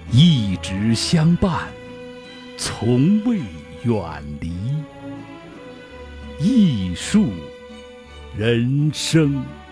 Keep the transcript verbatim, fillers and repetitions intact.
一直相伴，从未远离。艺术人生。